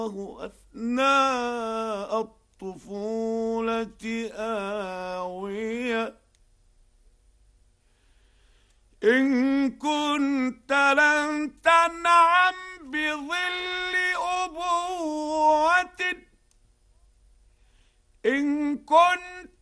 أثناء الطفولة آوية. إن كنت لن تنعم بظل أبوة، إن كنت